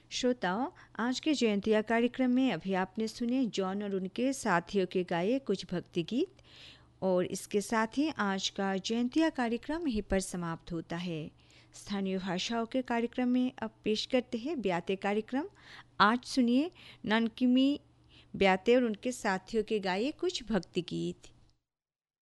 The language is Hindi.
श्रोताओं, आज के जयंतिया कार्यक्रम में अभी आपने सुने जॉन और उनके साथियों के गाए कुछ भक्ति गीत। और इसके साथ ही आज का जयंतिया कार्यक्रम यहीं पर समाप्त होता है। स्थानीय भाषाओं के कार्यक्रम में अब पेश करते हैं ब्याते कार्यक्रम। आज सुनिए ननकिमी ब्याते और उनके साथियों के गाए कुछ भक्ति गीत।